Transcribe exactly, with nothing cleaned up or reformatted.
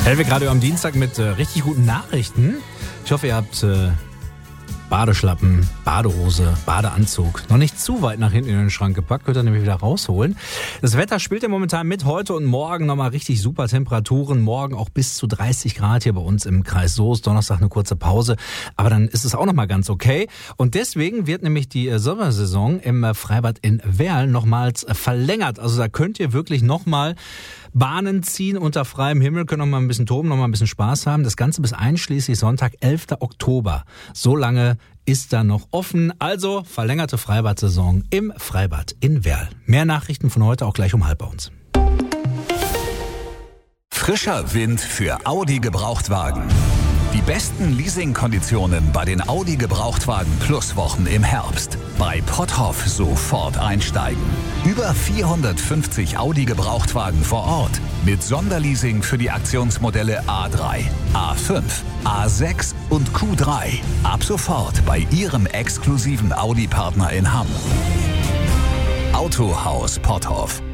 Hellweg Radio am Dienstag mit äh, richtig guten Nachrichten. Ich hoffe, ihr habt äh, Badeschlappen, Badehose, Badeanzug noch nicht zu weit nach hinten in den Schrank gepackt. Könnt ihr nämlich wieder rausholen. Das Wetter spielt ja momentan mit. Heute und morgen nochmal richtig super Temperaturen. Morgen auch bis zu dreißig Grad hier bei uns im Kreis Soest. Donnerstag eine kurze Pause. Aber dann ist es auch nochmal ganz okay. Und deswegen wird nämlich die äh, Sommersaison im äh, Freibad in Werl nochmals äh, verlängert. Also da könnt ihr wirklich nochmal Bahnen ziehen unter freiem Himmel, können noch mal ein bisschen toben, noch mal ein bisschen Spaß haben. Das Ganze bis einschließlich Sonntag, elften Oktober. So lange ist da noch offen. Also verlängerte Freibad-Saison im Freibad in Werl. Mehr Nachrichten von heute auch gleich um halb bei uns. Frischer Wind für Audi Gebrauchtwagen. Die besten Leasingkonditionen bei den Audi Gebrauchtwagen Plus Wochen im Herbst. Bei Potthoff sofort einsteigen. Über vierhundertfünfzig Audi Gebrauchtwagen vor Ort. Mit Sonderleasing für die Aktionsmodelle A drei, A fünf, A sechs und Q drei. Ab sofort bei Ihrem exklusiven Audi-Partner in Hamm. Autohaus Potthoff.